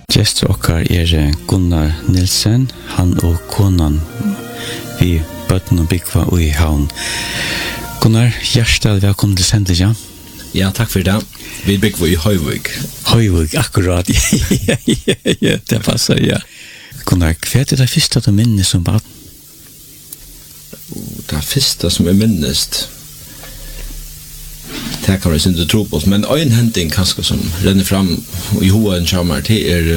Gestur okkar Gunnar Nilsen, han og konan vi bøtten og byggva og i havn. Gunnar, hjertelig velkommen til sendingen. Ja, takk for det. Vi byggva i Høyvøk. Høyvøk, akkurat. Ja, det passer, ja. Gunnar, hva det første du minnes som barn? Det første som jeg minnes, det kan jeg ikke tro på, men en hending kanskje som renner fram i hoen kommer til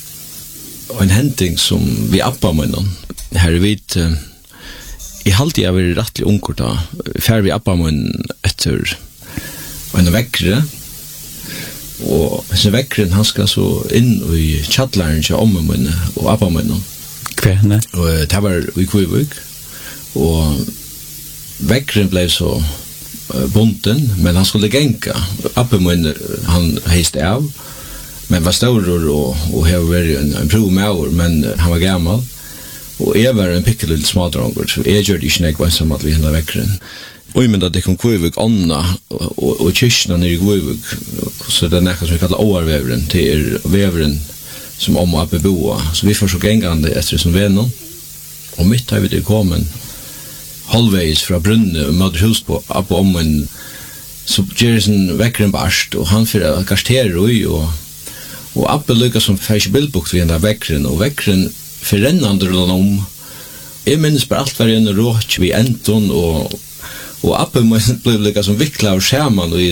en hending som vi appar med noen. Her vet jeg halte jeg var rettelig unger da, før vi appar med etter en vekkere, og denne vekkeren han skal så inn i tjattleren til omme mine og appar med noen. Kvene? Og det var i Kvøyvøk, og vekkeren ble så bunten, men han skulle genka. Appen min, han heiste av, men var større og har vært en prov med år, men han var gammal. Og jeg var en pikkelig smadronger, så jeg gjør det ikke nek vansam at vi henne vekkeren. Og jeg mener at det kom Kvøyvøk ånda, og kyrkene nere i Kvøyvøk, så det er nekka som vi kallar åarveveren, til veveren som om og appe boa. Så vi får så gengande etter som vennom, og mitt har vi det kommet halvveis fra Brunne og møter hus på ommen, så gjør det vekkeren barst, og han får gastere ui, og Appe lykkes som fæsje bildbukt ved denne vekkeren, og vekkeren får rennende om. Jeg minnes bare alt var en råk ved enten, og Appe ble lykkes som vikla av skjermen og i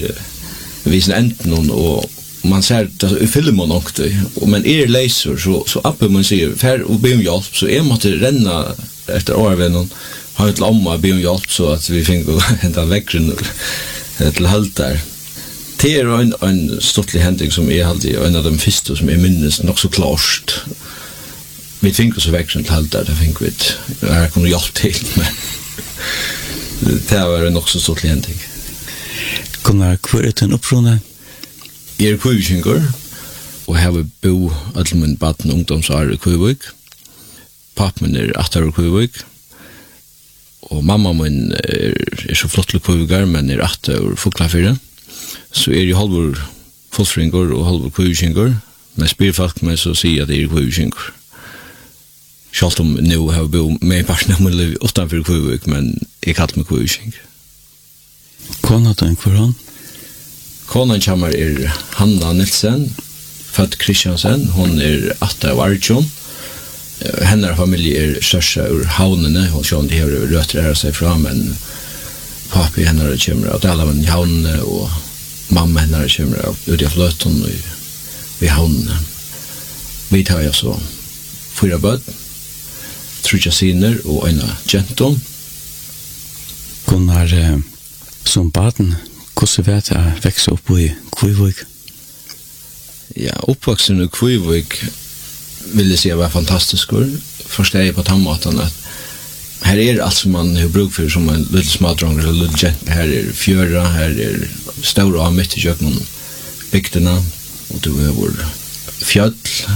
sin enten, og man ser det i filmen også, men leser, så Appe man sier, fær og be om hjelp, så jeg måtte renne etter årvennen, har ett omma be om hjelp så att vi fick hända väckren till halt där. Det är en stortlig händning som är alltid en av de första som är minnes nog så klart. Vi fick så väckren till halt där, det fick vi. Jag kunde hjälpa till men det var nog så stortlig händning. Gunnar, hva det en upprona? Jag är Kvøyvikinger och har vi bo allmän baden ungdomsår i Kvøyvøk. Pappen är 8 år Kvøyvøk. Og mamma min så flott til Kvøyviker, men 8 år Fuglafyrre. Så jeg halvor fullfringer og halvor Kvøyvikinger. Men spyr folk meg så sier at jeg Kvøyvikinger. Selv om nå har jeg bo med en parten av min liv utenfor Kvøyvik, men jeg kaller meg Kvøyvikinger. Kona du hver hånd? Konan kommer Hanna Nilsen, født Kristiansen. Hun 8 år Arjun. Hennar familie største ur havnene, og sånn de har røtter her seg fra, men papi hennar kommer av Dalavan i havnene, og mamma hennar kommer av ut i fløten i havnene. Vi tar jo så 4 bød, 3 siner og en gentom. Gunnar, som baden, hvordan vet jeg vekse opp i Kvøyvøk? Ja, oppvoksen i Kvøyvøk vill se var fantastisk förstår jag på tammaten att här är allt som man har bruk för som en liten smadronger eller liten gent. Här är fjöra, här är stora av mitt i köknen bygderna och du har vår fjöll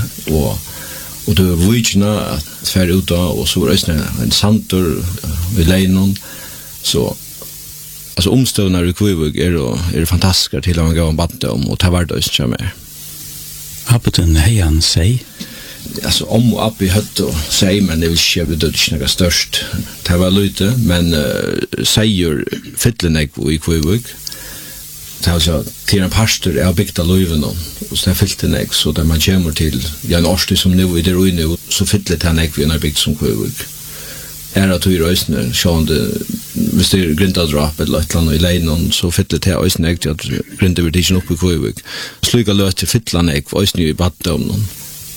och du har vujtjena att färra ut och så är det en santor vid leinon så alltså omstövnar i Kvøyvøk är fantastiska till att man går en batte om och ta vardöst som är. Har du en hejan sig? Alltså om och upp i hött och säg men det vill inte bli dödigt något störst. Det var lite men säger fyllene i Kvøyvøk. Det var så till en pastor är byggt av löven och så där fyllene så där man kommer till en årstid som nu i det ruin så fyllet han vi har byggt som Kvøyvøk. Är att vi rösnar så det hvis det är grindadrap eller ett land i leinon så fyllet det ösnä att grindavertation upp i Kvøyvøk. Sluga löt till fyllene ösnä i batte om någon.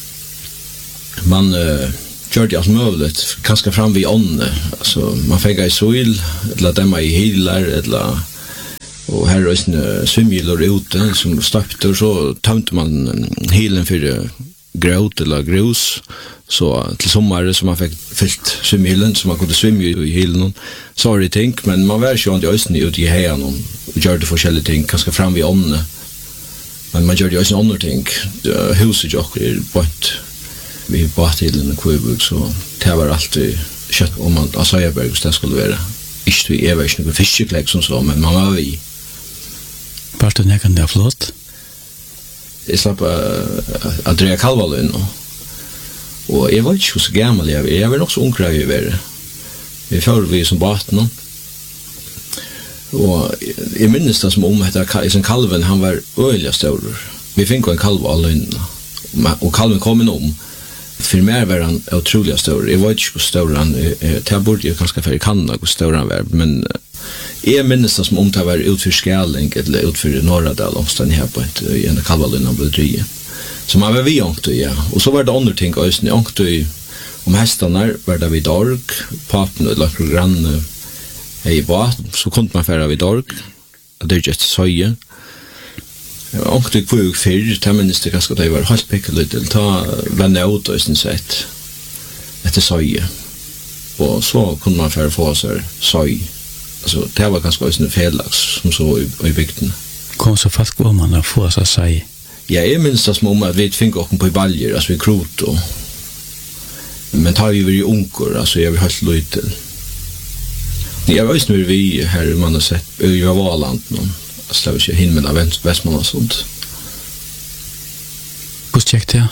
Man gör det allt möjligt, kanske fram vid ånne. Alltså, man fick i soil, eller dämma i hilar, eller och här är en svimgilor ute som stöpte och så tömte man hilen för gröt eller grus. Så till sommaren som man fick fyllt svimgilen så man kunde svimma i hilen. Sorry think, men man var ju inte ösnig ut i hejan och gör det forskjelliga ting, kanske fram vid ånne. Men man gör det också en annan ting. Huset och bort vi bort till en Kvøyvøk så det var alltid kött om man Asaiaberg så det skulle vara inte vi är inte någon fiskekläck som så men man var vi Var det näkan där flott? jeg slapp at dreie kalvaløyen nå. Og jeg var ikke så gammel jeg var nok så ungre i verre. Vi fører vi som baten nå. Og jeg minnes det som etter kalven, han var øyelig større. Vi fikk en kalv av løgnene. Og kalven kom inn for mer var han utrolig større. Jeg vet ikke hvor større han jeg burde jo ganske for i Kanada hvor større han var. Men jeg minnes det som det var utfor Skjæling eller utfor Norradal omstand her på en kalvaløgn han ble drige. Så man var vi ångtøy, ja. Og så var det andre ting også. Ångtøy hestene var det vid Dorg, papen og lagt grann i bad, så kunne man fære vid Dorg, og det ikke søye. Ångtøy kvøg fyrr, ta minnes det ganske det var halvt pikkelig til, ta venne ut og sett etter søye. Og så kunne man fære få seg søy. Altså, det var ganske også en felaks som så i bygden. Kom så fast går man å få seg søy? Ja, jeg minns det som at vi fikk oss på i baljer, altså vi krot og men tar vi ju unkor alltså jag vill ha lite. Jag vet nu vi här man har sett i Valand någon släpper sig himlen av Västmanland och sånt. Hur checkar jag?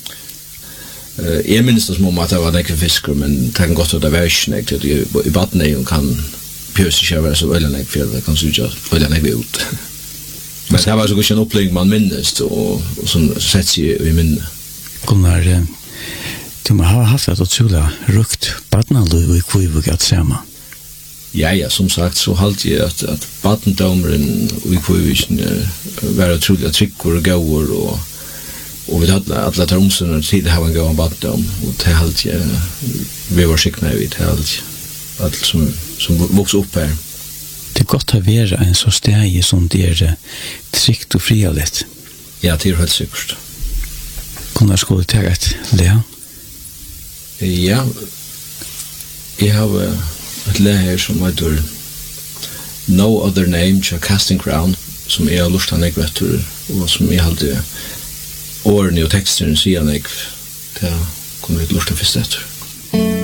Jag minns det som att det var några fiskar men det kan gott att det var snägt att i vattnet och kan pjösa sig över så väl för det kan suga väl ut. Men det var så god en upplägg man minns och som sätter sig i minne. Gunnar, du må ha haft et utrolig rukt badnaløy i Kvøyvøk at sema. Ja, som sagt, så halte jeg at badndomeren i Kvøyvøk var utrolig trykker og gauer, og vi hadde alle tar omstående tid å ha en gauan badndom, og det halte jeg, vi var skikkene vid, det halte jeg, alt som vokste opp her. Det er godt å være en så steg som det trygt og frialigt. Ja, det helt sikkert. Kunne skulle ta et lea? Ja, jeg har et le her som heter No Other Name til Casting Crown, som jeg har lurt han ikke vet, og som jeg hadde årene og teksterne siden jeg, det kunne jeg lurt han først etter.